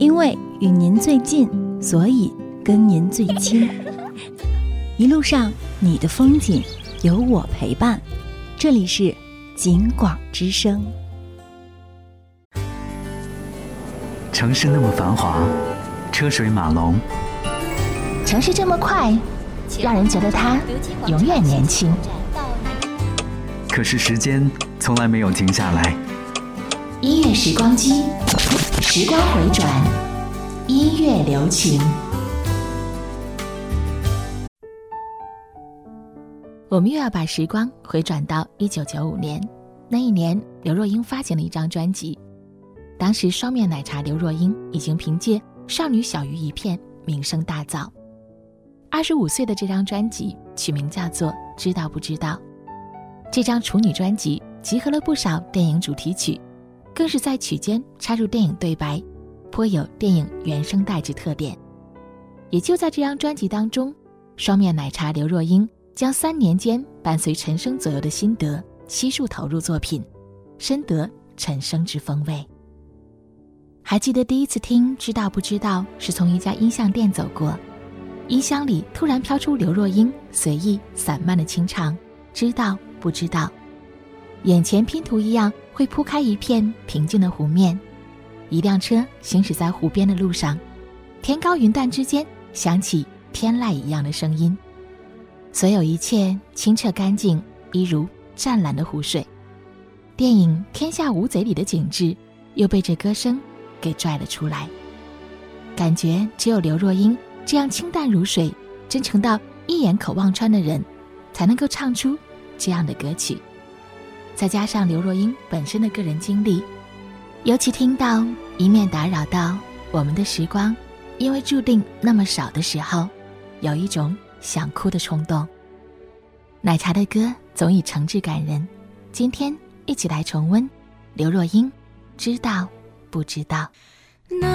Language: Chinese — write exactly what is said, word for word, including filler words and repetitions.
因为与您最近，所以跟您最亲。一路上你的风景有我陪伴，这里是景广之声。 城市那么繁华，车水马龙， 城市这么快，让人觉得它永远年轻。 可是时间从来没有停下来。 音乐时光机，时光回转，音乐留情。我们又要把时光回转到一九九五年，那一年刘若英发行了一张专辑，当时双面奶茶刘若英已经凭借《少女小鱼一片》名声大噪。二十五岁的这张专辑取名叫做《知道不知道》。这张处女专辑集合了不少电影主题曲，更是在曲间插入电影对白，颇有电影原声带之特点。也就在这张专辑当中，双面奶茶刘若英将三年间伴随陈升左右的心得悉数投入作品，深得陈升之风味。还记得第一次听知道不知道是从一家音像店走过，音箱里突然飘出刘若英随意散漫的清唱，知道不知道，眼前拼图一样会铺开一片平静的湖面，一辆车行驶在湖边的路上，天高云淡之间响起天籁一样的声音，所有一切清澈干净，一如湛蓝的湖水。电影《天下无贼》里的景致又被这歌声给拽了出来，感觉只有刘若英这样清淡如水，真诚到一眼口望穿的人才能够唱出这样的歌曲。再加上刘若英本身的个人经历，尤其听到一面打扰到我们的时光因为注定那么少的时候，有一种想哭的冲动。奶茶的歌总以诚挚感人，今天一起来重温刘若英知道不知道。 那